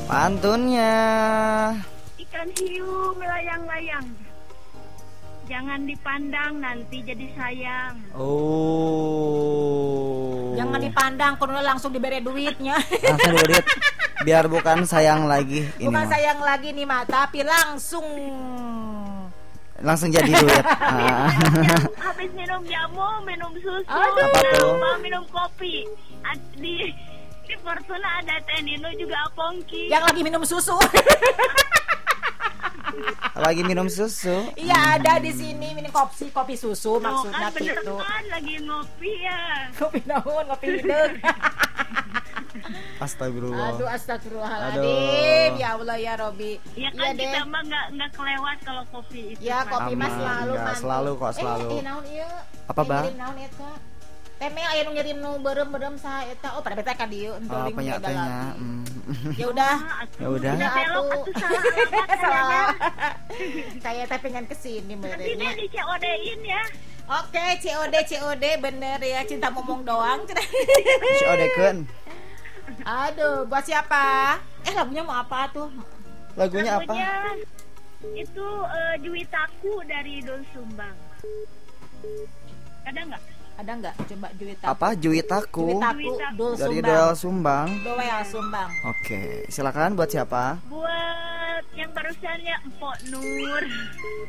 Pantunnya. Ikan hiu melayang-layang. Jangan dipandang, nanti jadi sayang. Oh. Jangan dipandang, kudu langsung diberi duitnya. Langsung duit. Biar bukan sayang lagi ini. Bukan mah. sayang lagi nih mah, tapi langsung Langsung jadi duit. Ah. Habis minum jamu, minum susu, Apa tuh? minum kopi. Di Fortuna ada Teh Nino juga Pongki. yang lagi minum susu. Lagi minum susu. Iya, ada di sini minum kopi susu maksudnya kan bener gitu. kan lagi ngopi ya. Kopi naon, kopi hideung. Astagfirullah. Aduh, astagfirullahaladzim. Aduh. Ya Allah ya Robi. Ya kan kita mah nggak kelewat kalau kopi itu. Ya kan. kopi mah Aman, selalu enggak, mantul. selalu kok, selalu. Naon ieu? Apa, Bang? Ngirim naon eta? Temel aya nu ngirim nu beureum-beureum saha eta? Oh, pada beta ka dieu. Oh, penyatanya. Ya udah. Ya udah. Udah belok atuh salah alamat Salah. kadang. Saya teh pengen kesini Nanti meureun. deh di COD-in ya. Oke, COD bener ya, cinta ngomong doang. Si Odekeun. Aduh, buat siapa? Lagunya mau apa tuh? Lagunya apa? Lagunya itu Juwitaku dari Doel Sumbang. Ada nggak? Ada nggak? Coba Juwita. Apa? Juwitaku. Juwitaku, Doel Dari Sumbang. Doel Sumbang. Doel Sumbang. Oke, silakan buat siapa? Buat yang barusannya Empok Nur.